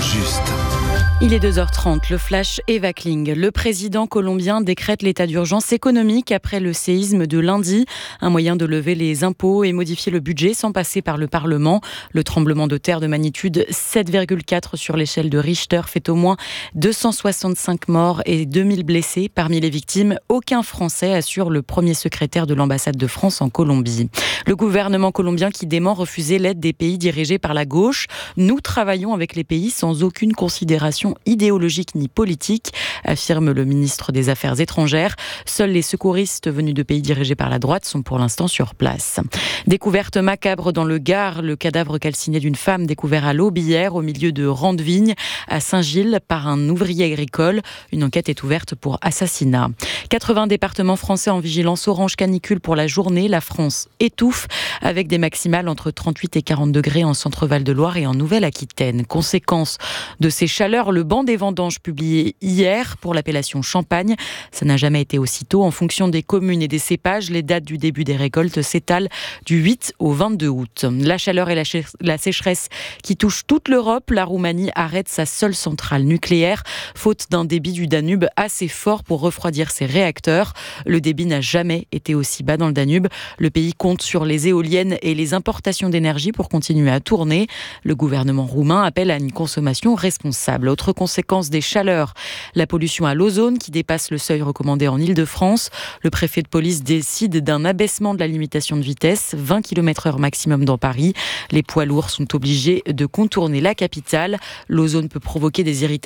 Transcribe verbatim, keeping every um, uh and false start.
juste. Il est deux heures trente, le flash Eva Kling. Le président colombien décrète l'état d'urgence économique après le séisme de lundi. Un moyen de lever les impôts et modifier le budget sans passer par le Parlement. Le tremblement de terre de magnitude sept virgule quatre sur l'échelle de Richter fait au moins deux cent soixante-cinq morts et deux mille blessés. Parmi les victimes, aucun Français, assure le premier secrétaire de l'ambassade de France en Colombie. Le gouvernement colombien qui dément refuser l'aide des pays dirigés par la gauche. Nous travaillons avec les pays sans aucune considération idéologique ni politique, affirme le ministre des Affaires étrangères. Seuls les secouristes venus de pays dirigés par la droite sont pour l'instant sur place. Découverte macabre dans le Gard, le cadavre calciné d'une femme découvert à l'aube hier au milieu de rangs de vignes à Saint-Gilles par un ouvrier agricole. Une enquête est ouverte pour assassinat. quatre-vingts départements français en vigilance orange canicule pour la journée. La France étouffe avec des maximales entre trente-huit et quarante degrés en Centre-Val de Loire et en Nouvelle-Aquitaine. Conséquence de ces chaleurs, le banc des vendanges publié hier pour l'appellation Champagne. Ça n'a jamais été aussi tôt. En fonction des communes et des cépages, les dates du début des récoltes s'étalent du huit au vingt-deux août. La chaleur et la, ch- la sécheresse qui touchent toute l'Europe. La Roumanie arrête sa seule centrale nucléaire, faute d'un débit du Danube assez fort pour refroidir ses réacteurs. Le débit n'a jamais été aussi bas dans le Danube. Le pays compte sur les éoliennes et les importations d'énergie pour continuer à tourner. Le gouvernement roumain appelle à une consommation responsable. Autre conséquence des chaleurs, la pollution à l'ozone qui dépasse le seuil recommandé en Île-de-France. Le préfet de police décide d'un abaissement de la limitation de vitesse, vingt kilomètres heure maximum dans Paris. Les poids lourds sont obligés de contourner la capitale. L'ozone peut provoquer des irritations